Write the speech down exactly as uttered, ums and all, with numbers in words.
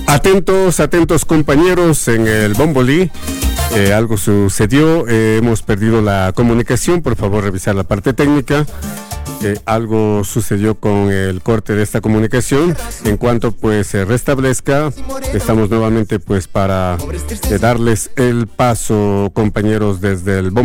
Atentos, atentos compañeros en el Bombolí. Eh, algo sucedió, eh, hemos perdido la comunicación, por favor revisar la parte técnica. Eh, algo sucedió con el corte de esta comunicación. En cuanto pues se restablezca, estamos nuevamente pues para eh, darles el paso, compañeros, desde el Bombolí.